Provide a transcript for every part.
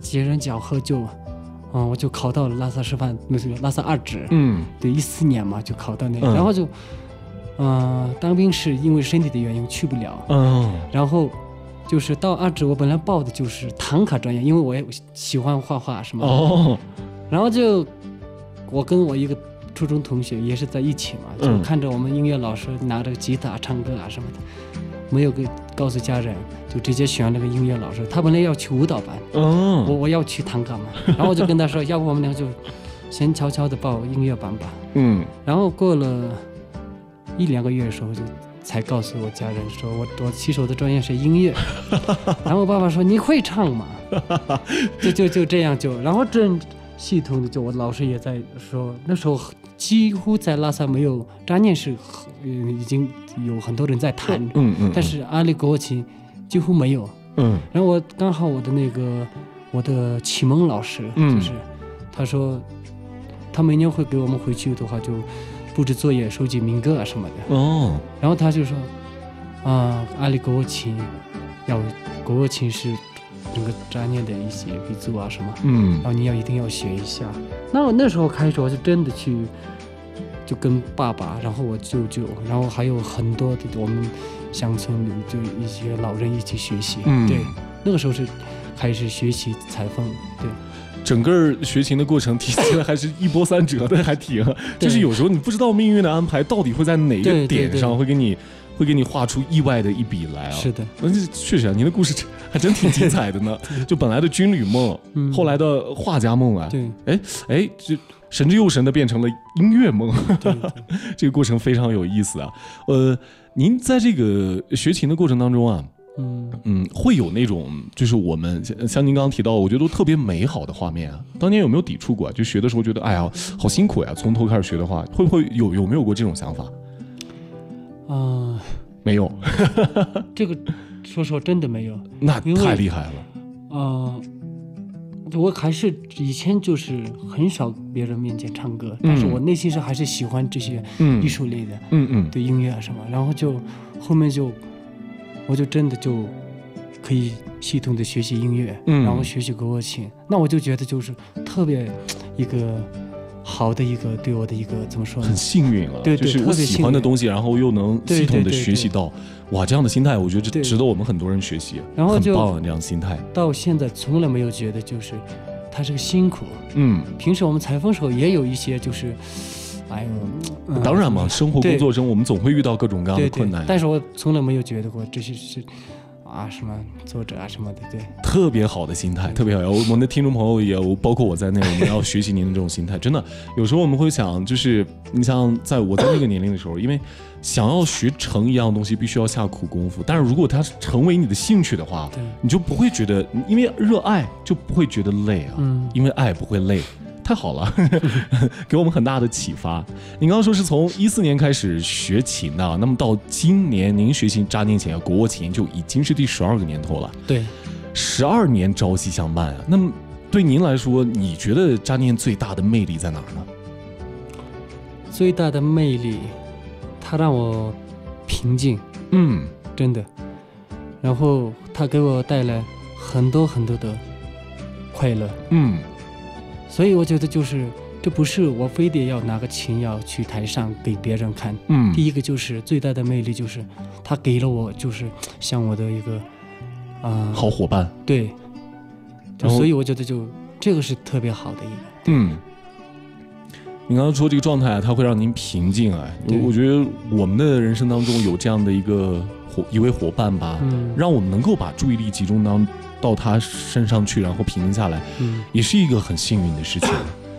机缘巧合就，我就考到了拉萨师范那个拉萨二职，对，14年嘛就考到那个，然后就，当兵是因为身体的原因去不了，然后就是到二职，我本来报的就是唐卡专业，因为我也喜欢画画什么的，然后就我跟我一个初中同学也是在一起嘛，就看着我们音乐老师拿着吉他唱歌啊什么的，没有告诉家人，就直接选了个音乐老师。他本来要去舞蹈班，我要去唐卡嘛，然后我就跟他说，要不我们俩就先悄悄的报音乐班吧。然后过了1-2个月的时候，就才告诉我家人说我其实我的专业是音乐，然后我爸爸说你会唱吗？就这样就，然后正系统的就我老师也在说，那时候几乎在拉萨没有扎念是已经有很多人在弹，但是阿里国琴几乎没有，然后我刚好我的启蒙老师，就是他说他每年会给我们回去的话就布置作业收集民歌啊什么的，然后他就说阿里国琴国琴是整个扎念的一些鼻祖啊什么，然后你一定要学一下。那我那时候开始我就真的去，就跟爸爸，然后我舅舅，然后还有很多的我们乡村里就一些老人一起学习，对，那个时候是开始学习裁缝，对。 整个学琴的过程听起来还是一波三折的，还挺，就是有时候你不知道命运的安排到底会在哪个点上会给你画出意外的一笔来啊！ 是的， 确实啊，您的故事还真挺精彩的呢。就本来的军旅梦，后来的画家梦啊， 对， 就神之又神的变成了音乐梦，这个过程非常有意思啊。您在这个学琴的过程当中啊，会有那种就是我们像您刚刚提到，我觉得都特别美好的画面啊。当年有没有抵触过啊？就学的时候觉得哎呀好辛苦呀，从头开始学的话，会不会有没有过这种想法？没有。 这个说实话真的没有。 那太厉害了。 我还是以前就是很少别人面前唱歌，但是我内心上还是喜欢这些艺术类的，对音乐啊什么，然后就后面我就真的就可以系统的学习音乐，然后学习国琴，那我就觉得就是特别一个好的一个对我的一个怎么说呢？ 很幸运了， 对， 就是我喜欢的东西，然后又能系统的学习到，哇，这样的心态，我觉得值得我们很多人学习， 然后就很棒这样的心态。 到现在从来没有觉得就是它是个辛苦，平时我们裁缝时候也有一些就是。 当然嘛，生活工作中我们总会遇到各种各样的困难， 但是我从来没有觉得过这些是什么作者啊什么的，对， 特别好的心态，特别好。我们的听众朋友也包括我在内，我们要学习您的这种心态。真的，有时候我们会想，就是你像我在那个年龄的时候，因为想要学成一样东西，必须要下苦功夫。但是如果它成为你的兴趣的话，你就不会觉得，因为热爱就不会觉得累啊，因为爱不会累。太好了，给我们很大的启发。您刚刚说是从14年开始学琴的，那么到今年您学习扎念琴国琴就已经是第12个年头了。 对 ，12年朝夕相伴啊。那么对您来说，你觉得扎念最大的魅力在哪儿呢？ 最大的魅力，它让我平静，真的。然后它给我带来很多很多的快乐，所以我觉得就是这不是我非得要拿个琴要去台上给别人看，第一个就是最大的魅力就是他给了我就是像我的一个好伙伴， 对，所以我觉得就这个是特别好的一个， 你刚刚说这个状态它会让您平静啊，我觉得我们的人生当中有这样的一位伙伴吧，让我们能够把注意力集中到他身上去，然后平静下来，也是一个很幸运的事情。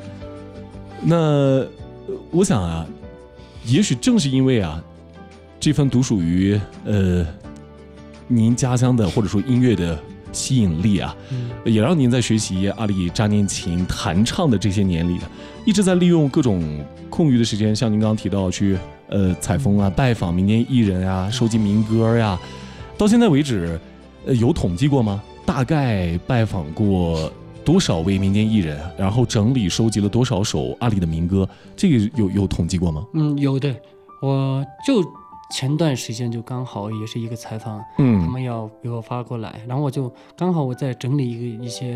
那我想啊，也许正是因为这份独属于您家乡的或者说音乐的吸引力啊，也让您在学习阿里扎念琴弹唱的这些年里，一直在利用各种空余的时间，像您刚刚提到去采风啊、拜访民间艺人啊、收集民歌呀，到现在为止，有统计过吗？大概拜访过多少位民间艺人，然后整理收集了多少首阿里的民歌，这个有统计过吗？ 有的，我就前段时间就刚好也是一个采访，他们要给我发过来，然后我就刚好我在整理一些